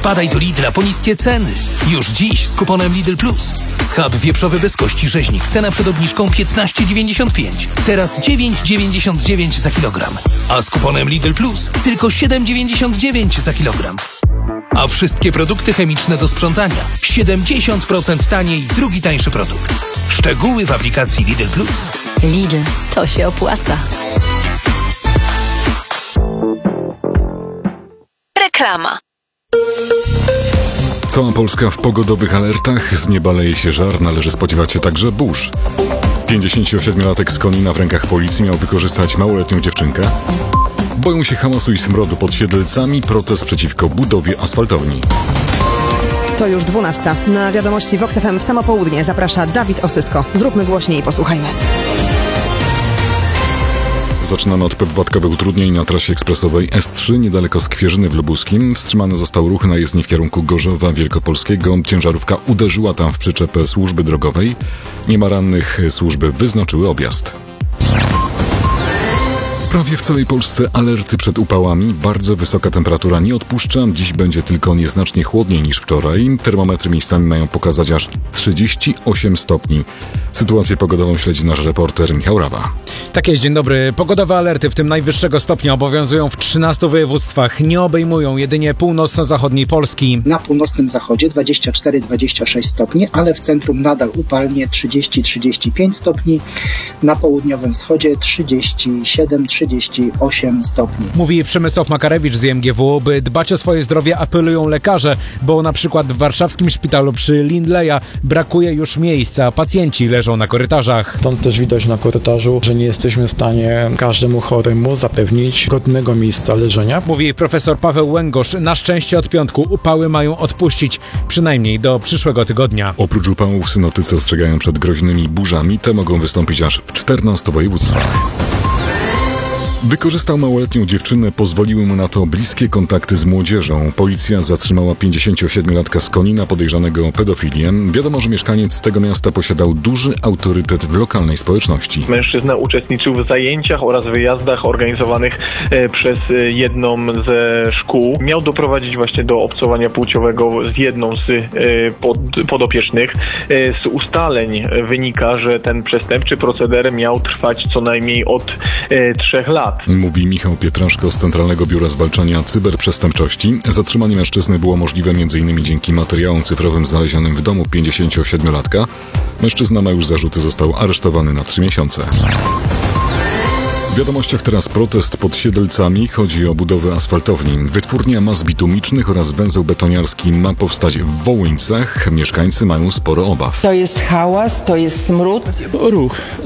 Wpadaj do Lidla po niskie ceny. Już dziś z kuponem Lidl Plus. Schab wieprzowy bez kości rzeźnik. Cena przed obniżką 15,95. Teraz 9,99 za kilogram. A z kuponem Lidl Plus tylko 7,99 za kilogram. A wszystkie produkty chemiczne do sprzątania 70% taniej, drugi tańszy produkt. Szczegóły w aplikacji Lidl Plus. Lidl, to się opłaca. Reklama. Cała Polska w pogodowych alertach. Z nieba leje się żar, należy spodziewać się także burz. 57-latek z Konina w rękach policji miał wykorzystać małoletnią dziewczynkę. Boją się hałasu i smrodu pod Siedlcami, protest przeciwko budowie asfaltowni. To już 12. Na wiadomości Vox FM w samo południe zaprasza Dawid Osysko. Zróbmy głośniej i posłuchajmy. Zaczynamy od wypadkowych utrudnień na trasie ekspresowej S3 niedaleko Skwierzyny w Lubuskim. Wstrzymany został ruch na jezdni w kierunku Gorzowa Wielkopolskiego. Ciężarówka uderzyła tam w przyczepę służby drogowej. Nie ma rannych, służby wyznaczyły objazd. Prawie w całej Polsce alerty przed upałami. Bardzo wysoka temperatura nie odpuszcza. Dziś będzie tylko nieznacznie chłodniej niż wczoraj. Termometry miejscami mają pokazać aż 38 stopni. Sytuację pogodową śledzi nasz reporter Michał Rawa. Tak jest, dzień dobry. Pogodowe alerty, w tym najwyższego stopnia, obowiązują w 13 województwach. Nie obejmują jedynie północno-zachodniej Polski. Na północnym zachodzie 24-26 stopni, ale w centrum nadal upalnie 30-35 stopni. Na południowym wschodzie 37-38 stopni. Mówi Przemysław Makarewicz z IMGW. By dbać o swoje zdrowie apelują lekarze, bo na przykład w warszawskim szpitalu przy Lindleya brakuje już miejsca, a pacjenci leżą na korytarzach. Stąd też widać na korytarzu, że nie jesteśmy w stanie każdemu choremu zapewnić godnego miejsca leżenia. Mówi profesor Paweł Łęgosz. Na szczęście od piątku upały mają odpuścić, przynajmniej do przyszłego tygodnia. Oprócz upałów synoptycy ostrzegają przed groźnymi burzami. Te mogą wystąpić aż w 14 województwach. Wykorzystał małoletnią dziewczynę, pozwoliły mu na to bliskie kontakty z młodzieżą. Policja zatrzymała 57-latka z Konina podejrzanego o pedofilię. Wiadomo, że mieszkaniec tego miasta posiadał duży autorytet w lokalnej społeczności. Mężczyzna uczestniczył w zajęciach oraz wyjazdach organizowanych przez jedną ze szkół. Miał doprowadzić właśnie do obcowania płciowego z jedną z podopiecznych. Z ustaleń wynika, że ten przestępczy proceder miał trwać co najmniej od 3 lat. Mówi Michał Pietraszko z Centralnego Biura Zwalczania Cyberprzestępczości. Zatrzymanie mężczyzny było możliwe m.in. dzięki materiałom cyfrowym znalezionym w domu 57-latka. Mężczyzna ma już zarzuty, został aresztowany na 3 miesiące. W wiadomościach teraz protest pod Siedlcami. Chodzi o budowę asfaltowni. Wytwórnia mas bitumicznych oraz węzeł betoniarski ma powstać w Wołyńcach. Mieszkańcy mają sporo obaw. To jest hałas, to jest smród. Ruch